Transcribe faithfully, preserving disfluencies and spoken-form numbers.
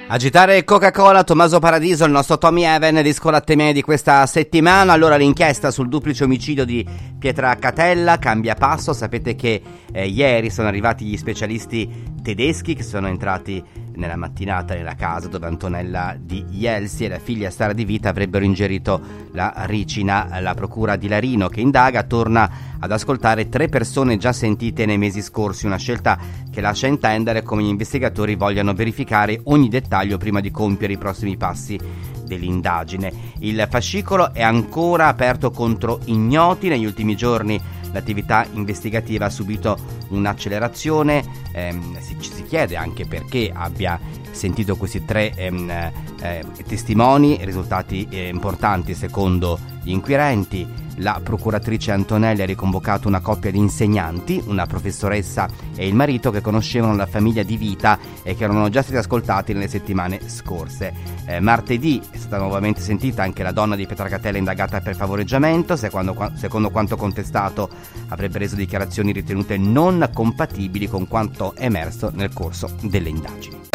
Agitare Coca-Cola, Tommaso Paradiso, il nostro Tommy Even, disco latte me di questa settimana. Allora, l'inchiesta sul duplice omicidio di Pietracatella cambia passo. Sapete che eh, ieri sono arrivati gli specialisti tedeschi che sono entrati nella mattinata nella casa dove Antonella Di Ielsi e la figlia Sara Di Vita avrebbero ingerito la ricina. La procura di Larino, che indaga, torna ad ascoltare tre persone già sentite nei mesi scorsi, una scelta che lascia intendere come gli investigatori vogliano verificare ogni dettaglio prima di compiere i prossimi passi dell'indagine. Il fascicolo è ancora aperto contro ignoti. Negli ultimi giorni l'attività investigativa ha subito un'accelerazione, ehm, si, ci si chiede anche perché abbia sentito questi tre ehm, eh, testimoni, risultati eh, importanti secondo gli inquirenti. La procuratrice Antonelli ha riconvocato una coppia di insegnanti, una professoressa e il marito, che conoscevano la famiglia Di Vita e che erano già stati ascoltati nelle settimane scorse. Eh, martedì è stata nuovamente sentita anche la donna di Pietracatella indagata per favoreggiamento. Secondo, secondo quanto contestato, avrebbe reso dichiarazioni ritenute non compatibili con quanto emerso nel corso delle indagini.